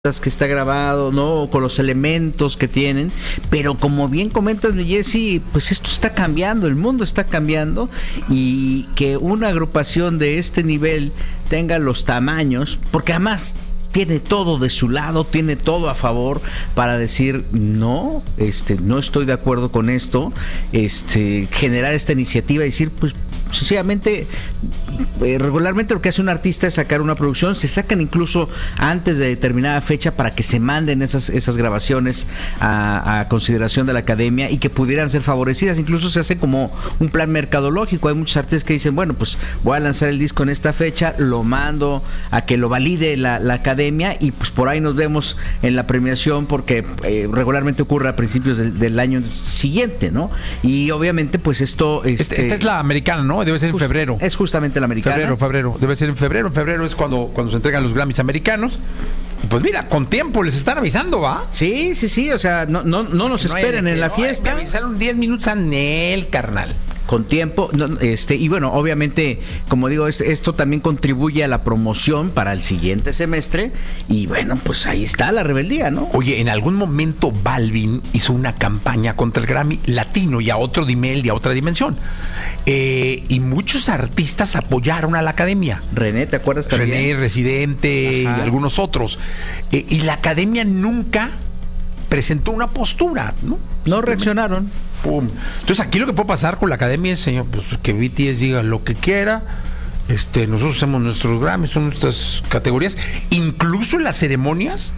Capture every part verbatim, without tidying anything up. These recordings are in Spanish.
que está grabado, ¿no? Con los elementos que tienen, pero como bien comentas, mi Jessy, pues esto está cambiando, el mundo está cambiando, y que una agrupación de este nivel tenga los tamaños, porque además tiene todo de su lado, tiene todo a favor para decir no, este, no estoy de acuerdo con esto, este, generar esta iniciativa y decir, pues sencillamente, eh, regularmente lo que hace un artista es sacar una producción, se sacan incluso antes de determinada fecha para que se manden esas esas grabaciones a, a consideración de la academia y que pudieran ser favorecidas, incluso se hace como un plan mercadológico. Hay muchos artistas que dicen, bueno, pues voy a lanzar el disco en esta fecha, lo mando a que lo valide la, la academia y pues por ahí nos vemos en la premiación, porque eh, regularmente ocurre a principios del, del año siguiente, ¿no? Y obviamente pues esto... Este, esta es la americana, ¿no? Debe ser en just, febrero. Es justamente la americana. Febrero, febrero. Debe ser en febrero. En febrero es cuando, cuando se entregan los Grammys americanos. Pues mira, con tiempo les están avisando, ¿va? Sí, sí, sí. O sea, no, no, no nos no esperen en la no, fiesta. Me avisaron diez minutos a Nel, carnal. Con tiempo, no, este y bueno, obviamente, como digo, es, esto también contribuye a la promoción para el siguiente semestre y bueno, pues ahí está la rebeldía, ¿no? Oye, en algún momento Balvin hizo una campaña contra el Grammy Latino y a otro nivel y a otra dimensión, eh, y muchos artistas apoyaron a la academia. René, ¿te acuerdas también? René, Residente. Ajá. Y algunos otros, eh, y la academia nunca presentó una postura, ¿no? No reaccionaron. Pum. Entonces aquí lo que puede pasar con la academia es, señor, pues que B T S diga lo que quiera. Este, nosotros hacemos nuestros Grammys, son nuestras categorías. Incluso en las ceremonias,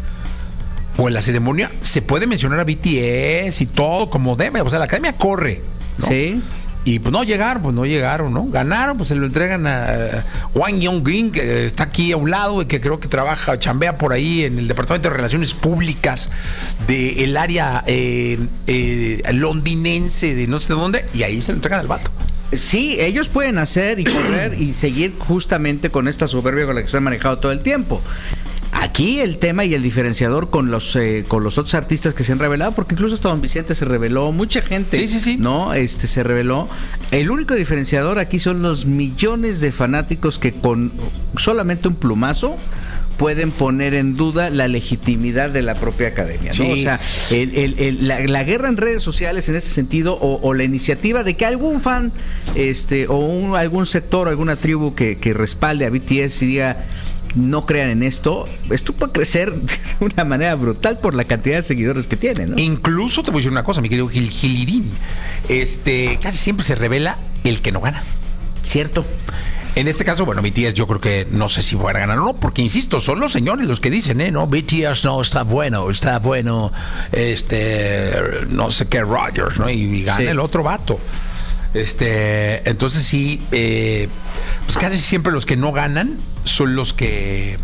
o en la ceremonia, se puede mencionar a B T S y todo como debe. O sea, la academia corre, ¿no? Sí. Y pues no llegaron, pues no llegaron, ¿no? Ganaron, pues se lo entregan a Wang Yongin, que está aquí a un lado y que creo que trabaja, chambea por ahí en el Departamento de Relaciones Públicas del área eh, eh, londinense de no sé dónde, y ahí se lo entregan al vato. Sí, ellos pueden hacer y correr y seguir justamente con esta soberbia con la que se han manejado todo el tiempo. Aquí el tema y el diferenciador con los eh, con los otros artistas que se han revelado, porque incluso hasta Don Vicente se reveló, mucha gente, sí, sí, sí. no, este se reveló. El único diferenciador aquí son los millones de fanáticos que con solamente un plumazo pueden poner en duda la legitimidad de la propia academia, ¿no? Sí. O sea, el, el, el, la, la guerra en redes sociales en ese sentido, o, o la iniciativa de que algún fan, este, o un, algún sector, alguna tribu que, que respalde a B T S y diga no crean en esto, esto puede crecer de una manera brutal por la cantidad de seguidores que tiene, ¿no? Incluso te voy a decir una cosa, mi querido Gil Gilirín, este, casi siempre se revela el que no gana. Cierto. En este caso, bueno, B T S yo creo que no sé si va a ganar o no, porque insisto, son los señores los que dicen, eh, no, B T S no está bueno, está bueno, este, no sé qué, Rogers, ¿no? Y, y gana sí. El otro vato. Este, entonces sí, eh, pues casi siempre los que no ganan son los que,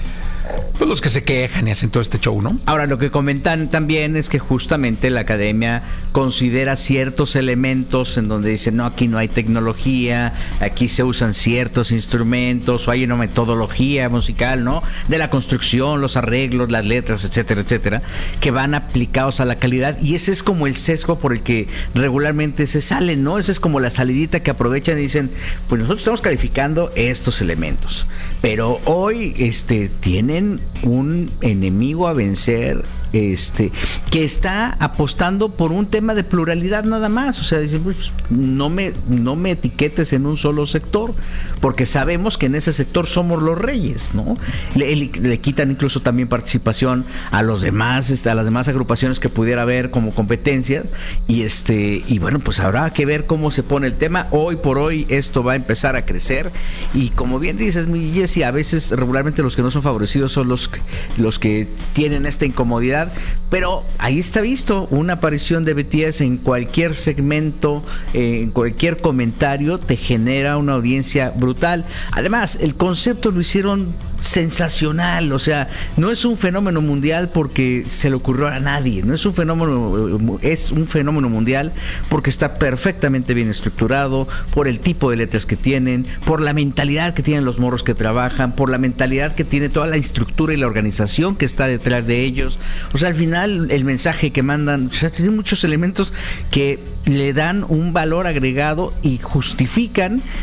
pues los que se quejan y hacen todo este show, ¿no? Ahora, lo que comentan también es que justamente la academia considera ciertos elementos en donde dicen, no, aquí no hay tecnología, aquí se usan ciertos instrumentos, o hay una metodología musical, ¿no? De la construcción, los arreglos, las letras, etcétera, etcétera, que van aplicados a la calidad, y ese es como el sesgo por el que regularmente se salen, ¿no? Esa es como la salidita que aprovechan y dicen, pues nosotros estamos calificando estos elementos, pero hoy, este, tienen un enemigo a vencer, este, que está apostando por un tema de pluralidad nada más. O sea, dicen, pues, no me no me etiquetes en un solo sector, porque sabemos que en ese sector somos los reyes, ¿no? Le, le, le quitan incluso también participación a los demás, este, a las demás agrupaciones que pudiera haber como competencia, y este y bueno, pues habrá que ver cómo se pone el tema. Hoy por hoy esto va a empezar a crecer, y como bien dices, mi Jessy, a veces regularmente los que no son favorecidos son los que, los que tienen esta incomodidad, pero ahí está visto una aparición de B T S en cualquier segmento, eh, en cualquier comentario te genera una audiencia brutal. Además, el concepto lo hicieron sensacional, o sea, no es un fenómeno mundial porque se le ocurrió a nadie, no es un fenómeno, es un fenómeno mundial porque está perfectamente bien estructurado, por el tipo de letras que tienen, por la mentalidad que tienen los morros que trabajan, por la mentalidad que tiene toda la estructura y la organización que está detrás de ellos. O sea, al final el mensaje que mandan, o sea, tiene muchos elementos que le dan un valor agregado y justifican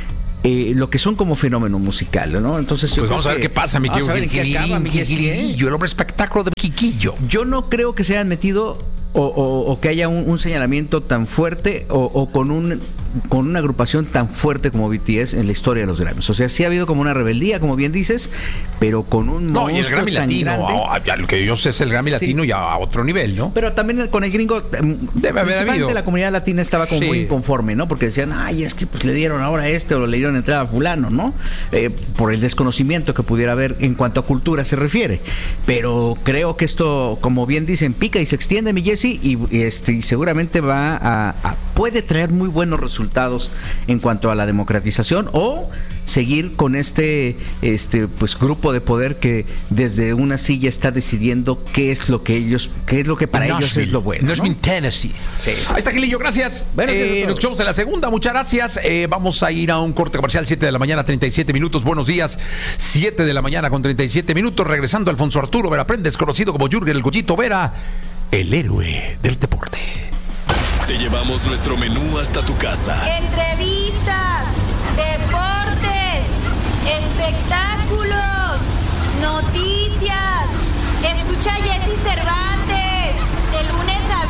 eh, lo que son como fenómeno musical, ¿no? Entonces yo pues vamos a ver que, qué pasa, mi vamos a ver en qué acaba, mi Quiquilillo, el hombre espectáculo de Quiquillo. Yo no creo que se hayan metido o, o, o que haya un, un señalamiento tan fuerte o, o con un con una agrupación tan fuerte como B T S en la historia de los Grammys. O sea, sí ha habido como una rebeldía, como bien dices, pero con un no, y el Grammy tan latino, a, a, lo que yo sé es el Grammy sí. latino ya a otro nivel, ¿no? Pero también con el gringo, debe haber habido. La comunidad latina estaba como sí. muy inconforme, ¿no? Porque decían, ay, es que pues le dieron ahora a este o le dieron entrada a fulano, ¿no? Eh, por el desconocimiento que pudiera haber en cuanto a cultura se refiere. Pero creo que esto, como bien dicen, pica y se extiende, mi Jesse, y, y, este, y seguramente va a, a puede traer muy buenos resultados en cuanto a la democratización o seguir con este este pues grupo de poder que desde una silla está decidiendo qué es lo que ellos qué es lo que para ellos es lo bueno, Nashville, ¿no? Tennessee. Sí. Ahí está, Gilillo, gracias. Bueno, eh, nos escuchamos en la segunda, muchas gracias. Eh, vamos a ir a un corte comercial, siete de la mañana, treinta y siete minutos. Buenos días, siete de la mañana con treinta y siete minutos. Regresando Alfonso Arturo Vera Prendes, conocido como Jürgen el Goyito Vera, el héroe del deporte. Te llevamos nuestro menú hasta tu casa. Entrevistas, deportes, espectáculos, noticias. Escucha a Jesse Cervantes de lunes a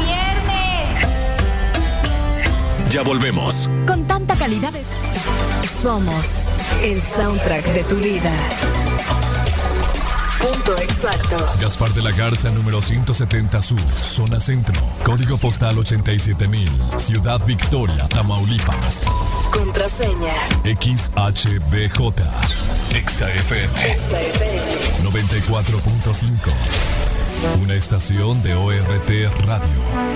viernes. Ya volvemos. Con tanta calidad, somos el soundtrack de tu vida. Punto exacto. Gaspar de la Garza, número ciento setenta Sur, zona centro. Código postal ochenta y siete mil. Ciudad Victoria, Tamaulipas. Contraseña X H B J. Exa F M. Exa F M. noventa y cuatro punto cinco. Una estación de O R T Radio.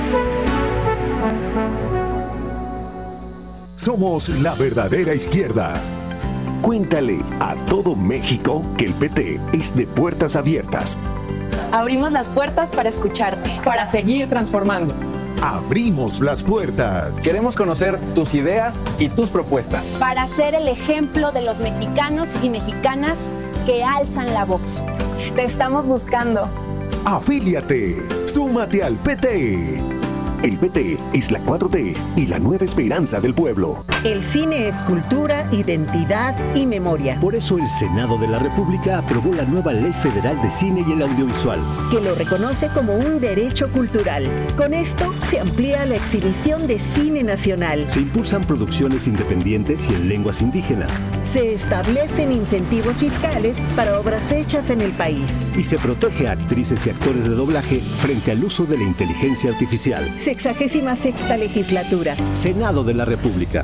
Somos la verdadera izquierda. Cuéntale a todo México que el P T es de puertas abiertas. Abrimos las puertas para escucharte, para seguir transformando. Abrimos las puertas. Queremos conocer tus ideas y tus propuestas. Para ser el ejemplo de los mexicanos y mexicanas que alzan la voz. Te estamos buscando. Afíliate. Súmate al P T. El P T es la cuatro T y la nueva esperanza del pueblo. El cine es cultura, identidad y memoria. Por eso el Senado de la República aprobó la nueva Ley Federal de Cine y el Audiovisual, que lo reconoce como un derecho cultural. Con esto se amplía la exhibición de cine nacional. Se impulsan producciones independientes y en lenguas indígenas. Se establecen incentivos fiscales para obras hechas en el país. Y se protege a actrices y actores de doblaje frente al uso de la inteligencia artificial. Sexagésima sexta legislatura. Senado de la República.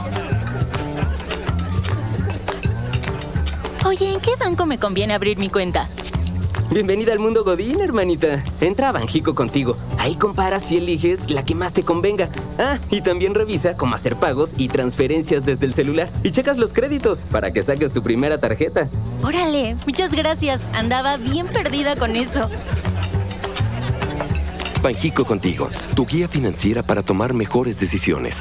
Oye, ¿en qué banco me conviene abrir mi cuenta? Bienvenida al mundo Godín, hermanita. Entra a Banjico contigo. Ahí comparas y eliges la que más te convenga. Ah, y también revisa cómo hacer pagos y transferencias desde el celular. Y checas los créditos para que saques tu primera tarjeta. Órale, muchas gracias. Andaba bien perdida con eso. Banjico contigo, tu guía financiera para tomar mejores decisiones.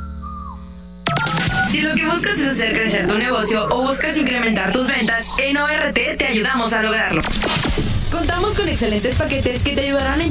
Si lo que buscas es hacer crecer tu negocio o buscas incrementar tus ventas, en O R T te ayudamos a lograrlo. Contamos con excelentes paquetes que te ayudarán a